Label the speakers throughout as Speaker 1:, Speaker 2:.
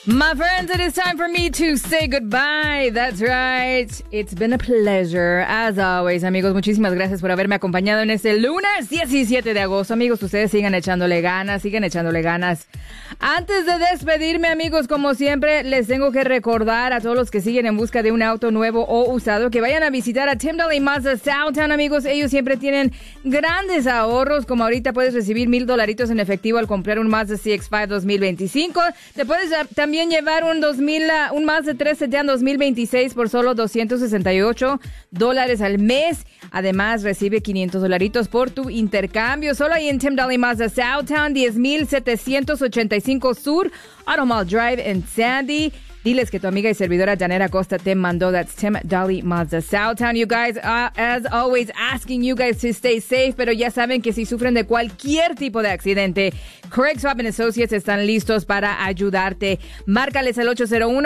Speaker 1: My friends, it is time for me to say goodbye. That's right. It's been a pleasure, as always, amigos. Muchísimas gracias por haberme acompañado en este lunes 17 de agosto. Amigos, ustedes sigan echándole ganas, Antes de despedirme, amigos, como siempre, les tengo que recordar a todos los que siguen en busca de un auto nuevo o usado que vayan a visitar a Tim Dahle Mazda Southtown, amigos. Ellos siempre tienen grandes ahorros, como ahorita puedes recibir $1,000 en efectivo al comprar un Mazda CX-5 2025. Te puedes también llevar un Mazda 3 Sedan 2026 por solo $268 al mes. Además, recibe $500 por tu intercambio. Solo ahí en Tim Dahle Mazda Southtown, 10,785 Sur, Automall Drive en Sandy. Diles que tu amiga y servidora Janera Costa te mandó. That's Tim Dahle Mazda Southtown. You guys, as always, asking you guys to stay safe, pero ya saben que si sufren de cualquier tipo de accidente, Craig Swap & Associates están listos para ayudarte. Márcales al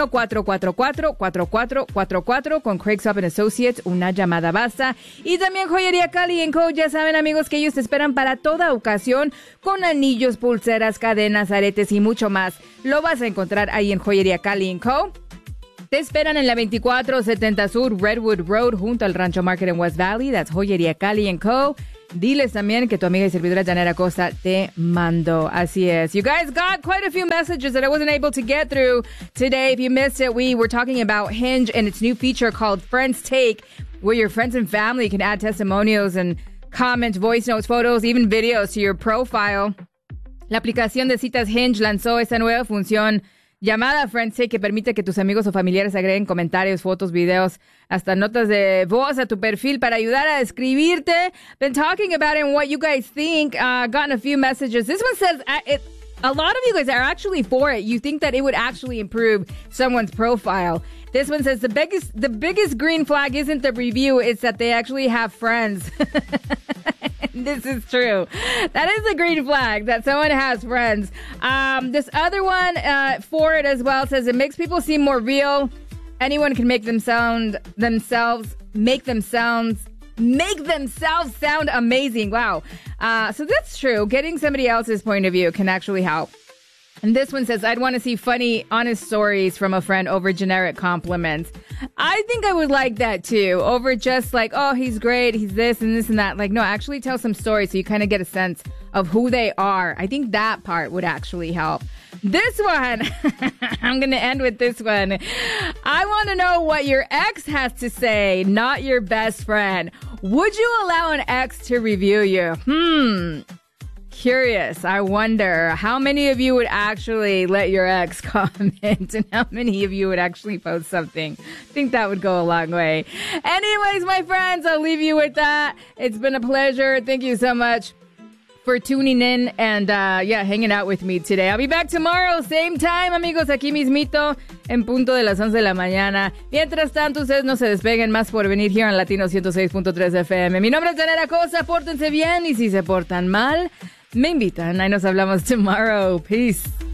Speaker 1: 801-444-4444 con Craig Swap & Associates. Una llamada basta. Y también Joyería Cali & Co. Ya saben, amigos, que ellos te esperan para toda ocasión con anillos, pulseras, cadenas, aretes y mucho más. Lo vas a encontrar ahí en Joyería Cali & Co. Te esperan en la 2470 Sur Redwood Road junto al Rancho Market en West Valley. That's Joyería Cali & Co. Diles también que tu amiga y servidora Janera Costa te mandó. Así es. You guys got quite a few messages that I wasn't able to get through today. If you missed it, we were talking about Hinge and its new feature called Friends Take, where your friends and family can add testimonials and comment, voice notes, photos, even videos to your profile. La aplicación de citas Hinge lanzó esta nueva función llamada Friends Take, que permite que tus amigos o familiares agreguen comentarios, fotos, videos, hasta notas de voz a tu perfil para ayudar a escribirte. Been talking about it and what you guys think. Gotten a few messages. This one says a lot of you guys are actually for it. You think that it would actually improve someone's profile. This one says the biggest green flag isn't the review, it's that they actually have friends. This is true. That is a green flag, that someone has friends. This other one for it as well says it makes people seem more real. Anyone can make themselves sound amazing. Wow. So that's true. Getting somebody else's point of view can actually help. And this one says, I'd want to see funny, honest stories from a friend over generic compliments. I think I would like that too, over just like, oh, he's great, he's this and this and that. Like, no, actually tell some stories so you kind of get a sense of who they are. I think that part would actually help. This one, I'm going to end with this one. I want to know what your ex has to say, not your best friend. Would you allow an ex to review you? Curious. I wonder how many of you would actually let your ex comment and how many of you would actually post something. I think that would go a long way. Anyways, my friends, I'll leave you with that. It's been a pleasure. Thank you so much for tuning in and hanging out with me today. I'll be back tomorrow, same time, amigos, aquí mismito, en punto de las 11 de la mañana. Mientras tanto, ustedes no se despeguen, más por venir here en Latino 106.3 FM. Mi nombre es Janera Cosa, pórtense bien y si se portan mal, me invitan. Ahí nos hablamos tomorrow. Peace.